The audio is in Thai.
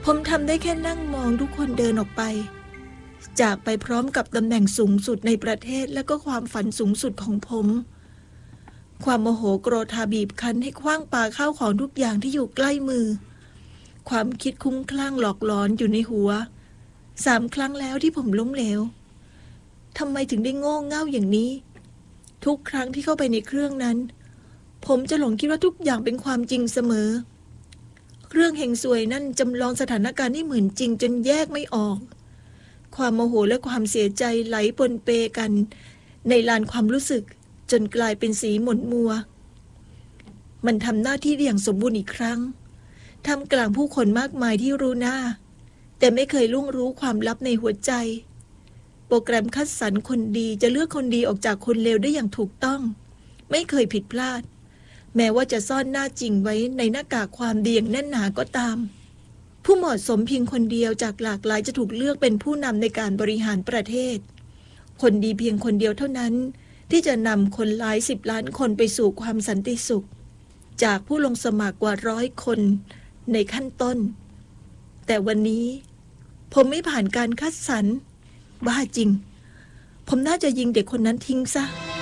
ผมทำได้แค่นั่งมองทุกคนเดินออกไปจากไปพร้อมกับตำแหน่งสูงสุดในประเทศและก็ความฝันสูงสุดของผมความโมโหโกรธาบีบคั้นให้ขว้างปาข้าวของทุกอย่างที่อยู่ใกล้มือความคิดคุ้มคลั่งหลอกหลอนอยู่ในหัว3 ครั้งแล้วที่ผมล้มเหลวทำไมถึงได้โง่เง่าอย่างนี้ทุกครั้งที่เข้าไปในเครื่องนั้นผมจะหลงคิดว่าทุกอย่างเป็นความจริงเสมอเครื่องเฮงซวยนั่นจำลองสถานการณ์ให้เหมือนจริงจนแยกไม่ออกความโมโหและความเสียใจไหลปนเปกันในลานความรู้สึกจนกลายเป็นสีหม่นมัวมันทำหน้าที่อย่างสมบูรณ์อีกครั้งท่ามกลางผู้คนมากมายที่รู้หน้าแต่ไม่เคยล่วงรู้ความลับในหัวใจโปรแกรมคัดสรรคนดีจะเลือกคนดีออกจากคนเลวได้อย่างถูกต้องไม่เคยผิดพลาดแม้ว่าจะซ่อนหน้าจริงไว้ในหน้ากากความดีอย่างแน่นหนาก็ตามผู้เหมาะสมเพียงคนเดียวจากหลากหลายจะถูกเลือกเป็นผู้นำในการบริหารประเทศคนดีเพียงคนเดียวเท่านั้นที่จะนำคนหลาย10 ล้านคนไปสู่ความสันติสุขจากผู้ลงสมัครกว่า100 คนในขั้นต้นแต่วันนี้ผมไม่ผ่านการคัดสรรบ้าจริงผมน่าจะยิงเด็กคนนั้นทิ้งซะ